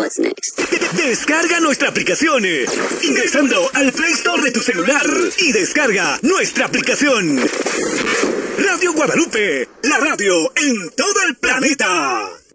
What's next? Descarga nuestra aplicación ingresando al Play Store de tu celular y descarga nuestra aplicación. Radio Guadalupe, la radio en todo el planeta.